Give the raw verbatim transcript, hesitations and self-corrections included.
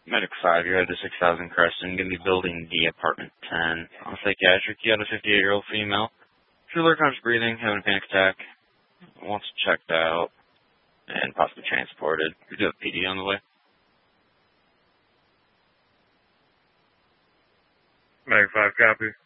Medic five, you're at the six thousand Crescent, going to be building D, apartment ten. I'll say casualty, you got a fifty-eight-year-old female. Feel her conscious breathing, having a panic attack. Wants checked out and possibly transported. We do have P D on the way. Medic five, copy.